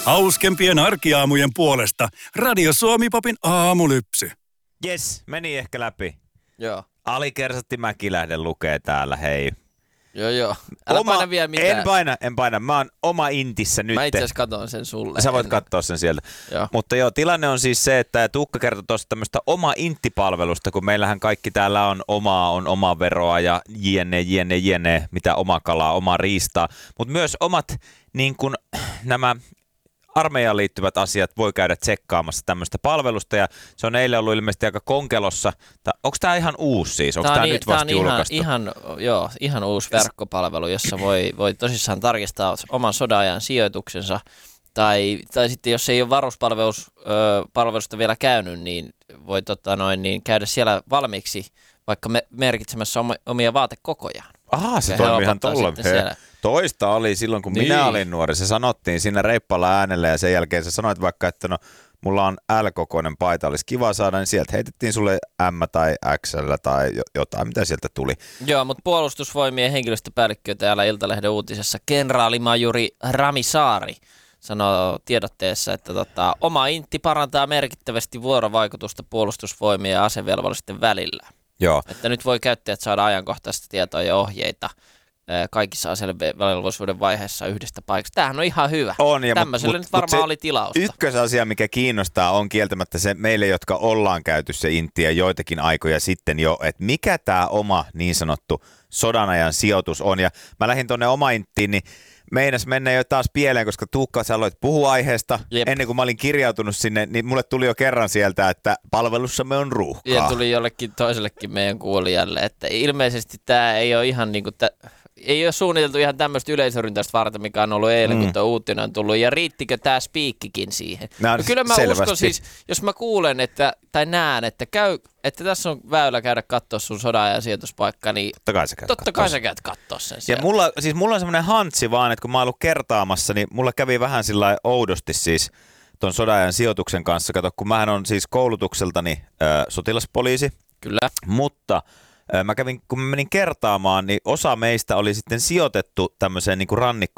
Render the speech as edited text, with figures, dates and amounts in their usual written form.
Hauskempien arkiaamujen puolesta Radio Suomi-popin aamulypsy. Jes, meni ehkä läpi. Joo. Alikersantti Mäkilähde lukee täällä, hei. Joo. Älä paina vielä mitään. En paina. Mä oon oma intissä nyt. Mä itse asiassa katon sen sulle. Sä voit katsoa sen sieltä. Joo. Mutta joo, tilanne on siis se, että Tuukka kertoi tuosta tämmöistä oma inttipalvelusta, kun meillähän kaikki täällä on oma veroa ja jne, mitä oma kalaa, oma riistaa. Mutta myös omat niin kun, nämä armeijaan liittyvät asiat voi käydä tsekkaamassa tämmöistä palvelusta, ja se on eilen ollut ilmeisesti aika konkelossa. Onko tämä ihan uusi siis? Onko tämä nyt vasta julkaistu? Ihan uusi verkkopalvelu, jossa voi tosissaan tarkistaa oman sodan-ajan sijoituksensa, tai sitten jos ei ole varuspalvelusta vielä käynyt, niin voi käydä siellä valmiiksi vaikka merkitsemässä omia vaatekokojaan. Se toimii ihan tolla. Toista oli silloin, kun minä olin nuori. Se sanottiin siinä reippaalla äänellä, ja sen jälkeen sä sanoit vaikka, että no mulla on L-kokoinen paita, olisi kiva saada, niin sieltä heitettiin sulle M tai XL tai jotain, mitä sieltä tuli. Joo, mutta puolustusvoimien henkilöstöpäällikkö täällä Iltalehden uutisessa, kenraalimajuri Rami Saari, sanoo tiedotteessa, että oma intti parantaa merkittävästi vuorovaikutusta puolustusvoimien ja asevelvollisten välillä. Joo. Että nyt voi käyttäjät saada ajankohtaista tietoa ja ohjeita kaikissa asevelvollisuuden vaiheissa yhdestä paikasta. Tämähän on ihan hyvä. Tämmöiselle nyt varmaan oli tilausta. Ykkösasia, mikä kiinnostaa, on kieltämättä se meille, jotka ollaan käyty se inttiä joitakin aikoja sitten jo, että mikä tämä oma niin sanottu sodanajan sijoitus on. Ja mä lähdin tuonne oma inttiin, niin meinas mennä jo taas pieleen, koska Tuukka, sä aloit puhua aiheesta. Jep. Ennen kuin mä olin kirjautunut sinne, niin mulle tuli jo kerran sieltä, että palvelussamme on ruuhkaa. Ja tuli jollekin toisellekin meidän kuulijalle, että ilmeisesti tämä ei ole ihan niin kuin ei ole suunniteltu ihan tämmöistä yleisöryntäistä varten, mikä on ollut eilen, kun tuo uutinen on tullut. Ja riittikö tämä spiikkikin siihen? No kyllä mä uskon siis, jos mä kuulen tai näen, että tässä on väylä käydä katsoa sun sodan ja sijoituspaikka, niin totta kai sä käyt katsoa sen siellä. Ja mulla on semmoinen hantsi vaan, että kun mä oon ollut kertaamassa, niin mulla kävi vähän sillä oudosti siis ton sodan sijoituksen kanssa. Kato, kun mähän on siis koulutukseltani sotilaspoliisi. Kyllä. Mutta kun mä menin kertaamaan, niin osa meistä oli sitten sijoitettu tämmöiseen niin kuin